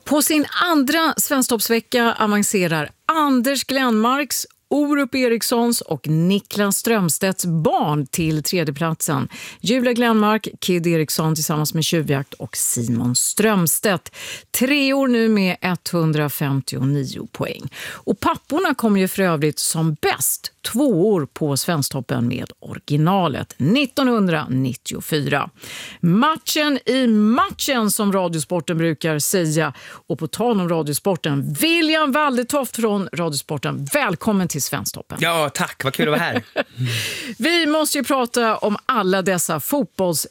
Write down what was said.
På sin andra Svensktoppsvecka avancerar Anders Glenmarks, Orup Erikssons och Niklas Strömstedts barn till tredjeplatsen. Julia Glenmark, Kid Eriksson tillsammans med Tjuvjakt och Simon Strömstedt. 3 år nu med 159 poäng. Och papporna kommer ju för övrigt som bäst 2 år på Svensktoppen med originalet 1994. Matchen i matchen som Radiosporten brukar säga. Och på tal om Radiosporten, William Waldetoft från Radiosporten. Välkommen till Svensktoppen. Ja, tack. Vad kul att vara här. Vi måste ju prata om alla dessa